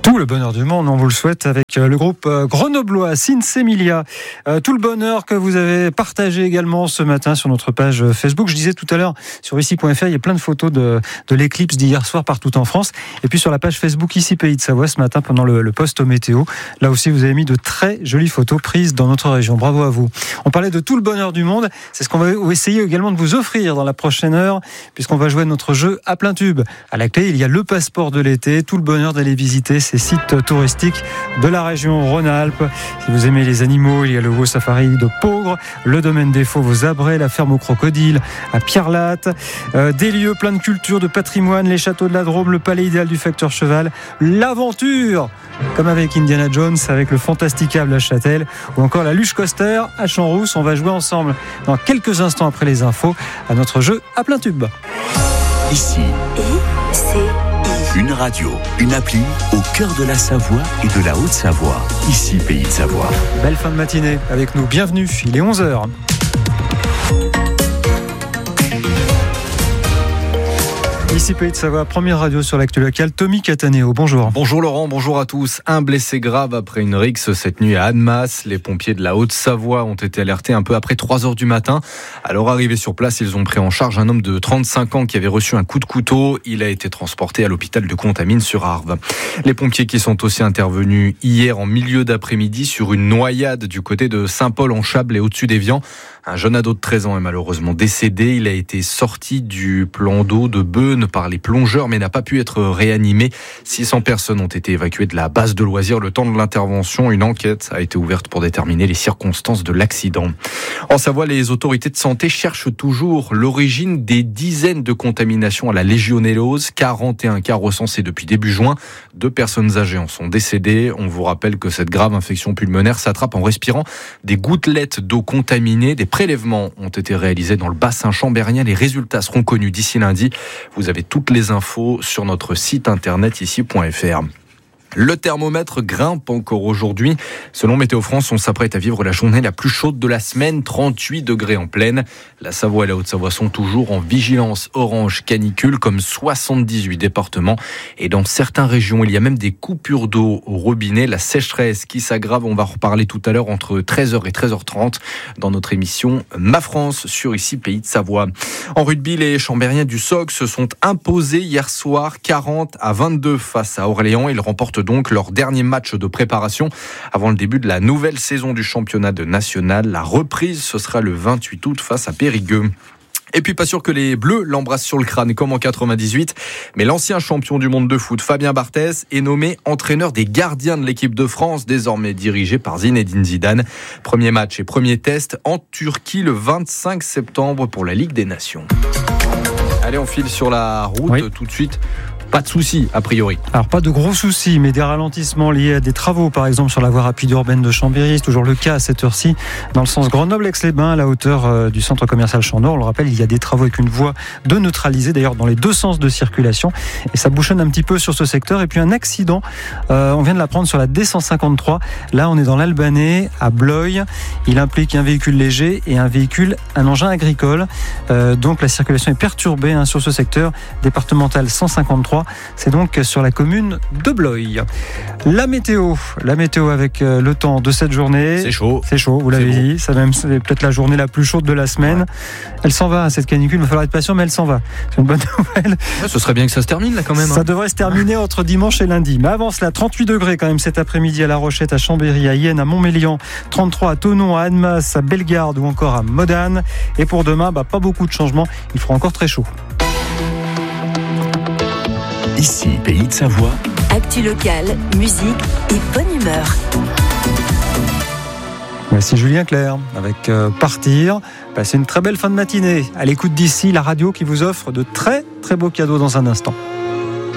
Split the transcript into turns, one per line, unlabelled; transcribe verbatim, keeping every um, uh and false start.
Tout le bonheur du monde, on vous le souhaite, avec le groupe grenoblois Sinsemilia. Euh, tout le bonheur que vous avez partagé également ce matin sur notre page Facebook. Je disais tout à l'heure sur ici point f r, il y a plein de photos de, de l'éclipse d'hier soir partout en France. Et puis sur la page Facebook Ici Pays de Savoie ce matin pendant le, le post météo. Là aussi vous avez mis de très jolies photos prises dans notre région. Bravo à vous. On parlait de tout le bonheur du monde. C'est ce qu'on va essayer également de vous offrir dans la prochaine heure, puisqu'on va jouer notre jeu à plein tube. À la clé, il y a le passeport de l'été, tout le bonheur d'aller visiter ces sites touristiques de la région Rhône-Alpes. Si vous aimez les animaux, il y a le Beau Safari de Peaugres, le domaine des Fauves aux Abrets, la ferme aux crocodiles à Pierrelatte, euh, des lieux pleins de culture, de patrimoine, les châteaux de la Drôme, le palais idéal du facteur cheval, l'aventure, comme avec Indiana Jones, avec le fantasticable à Châtel, ou encore la Luge Coaster à Champs-Rousse. On va jouer ensemble dans quelques instants après les infos à notre jeu à plein tube.
Ici,
et c'est
une radio, une appli au cœur de la Savoie et de la Haute-Savoie. Ici, Pays de Savoie.
Belle fin de matinée avec nous. Bienvenue, il est onze heures. Ici Pays de Savoie, première radio sur l'actu locale. Tommy Cataneo, bonjour.
Bonjour Laurent, bonjour à tous. Un blessé grave après une rixe cette nuit à Annemasse. Les pompiers de la Haute-Savoie ont été alertés un peu après trois heures du matin. À leur arrivée sur place, ils ont pris en charge un homme de trente-cinq ans qui avait reçu un coup de couteau. Il a été transporté à l'hôpital de Contamine-sur-Arve. Les pompiers qui sont aussi intervenus hier en milieu d'après-midi sur une noyade du côté de Saint-Paul-en-Chablais et au-dessus d'Évian. Un jeune ado de treize ans est malheureusement décédé. Il a été sorti du plan d'eau de Beune par les plongeurs, mais n'a pas pu être réanimé. six cents personnes ont été évacuées de la base de loisirs. Le temps de l'intervention, une enquête a été ouverte pour déterminer les circonstances de l'accident. En Savoie, les autorités de santé cherchent toujours l'origine des dizaines de contaminations à la légionellose. quarante et un cas recensés depuis début juin. Deux personnes âgées en sont décédées. On vous rappelle que cette grave infection pulmonaire s'attrape en respirant des gouttelettes d'eau contaminée. Des prélèvements ont été réalisés dans le bassin chambérien. Les résultats seront connus d'ici lundi. Vous avez toutes les infos sur notre site internet ici point f r. Le thermomètre grimpe encore aujourd'hui. Selon Météo France, on s'apprête à vivre la journée la plus chaude de la semaine, trente-huit degrés en pleine. La Savoie et la Haute-Savoie sont toujours en vigilance orange canicule, comme soixante-dix-huit départements. Et dans certaines régions, il y a même des coupures d'eau au robinet. La sécheresse qui s'aggrave, on va en reparler tout à l'heure entre treize heures et treize heures trente dans notre émission Ma France sur ici Pays de Savoie. En rugby, les Chambériens du S O C se sont imposés hier soir quarante à vingt-deux face à Orléans. Ils remportent donc leur dernier match de préparation avant le début de la nouvelle saison du championnat de national. La reprise, ce sera le vingt-huit août face à Périgueux. Et puis pas sûr que les Bleus l'embrassent sur le crâne comme en quatre-vingt-dix-huit, mais l'ancien champion du monde de foot, Fabien Barthez, est nommé entraîneur des gardiens de l'équipe de France, désormais dirigé par Zinedine Zidane. Premier match et premier test en Turquie le vingt-cinq septembre pour la Ligue des Nations. Allez, on file sur la route oui. Tout de suite. Pas de soucis, a priori.
Alors, pas de gros soucis, mais des ralentissements liés à des travaux, par exemple, sur la voie rapide urbaine de Chambéry. C'est toujours le cas à cette heure-ci, dans le sens Grenoble-Aix-les-Bains, à la hauteur euh, du centre commercial Champ-Nord. On le rappelle, il y a des travaux avec une voie de neutralisée, d'ailleurs, dans les deux sens de circulation. Et ça bouchonne un petit peu sur ce secteur. Et puis, un accident, euh, on vient de l'apprendre sur la D cent cinquante-trois. Là, on est dans l'Albanais, à Bloye. Il implique un véhicule léger et un véhicule, un engin agricole. Euh, donc, la circulation est perturbée hein, sur ce secteur départemental cent cinquante-trois. C'est donc sur la commune de Bloye. La météo, la météo avec le temps de cette journée.
C'est chaud.
C'est chaud, vous l'avez dit. C'est même c'est peut-être la journée la plus chaude de la semaine. Ouais. Elle s'en va, cette canicule. Il va falloir être patient, mais elle s'en va. C'est une bonne nouvelle.
Ouais, ce serait bien que ça se termine là quand même.
Ça
hein.
devrait se terminer entre dimanche et lundi. Mais avant cela, trente-huit degrés quand même cet après-midi à La Rochette, à Chambéry, à Yenne, à Montmélian, trente-trois à Thonon, à Annemasse, à Bellegarde ou encore à Modane. Et pour demain, bah, pas beaucoup de changements. Il fera encore très chaud.
Ici, Pays de Savoie.
Actu locale, musique et bonne humeur.
Merci Julien Clerc avec euh, Partir. Passez une très belle fin de matinée. À l'écoute d'ici, la radio qui vous offre de très très beaux cadeaux dans un instant.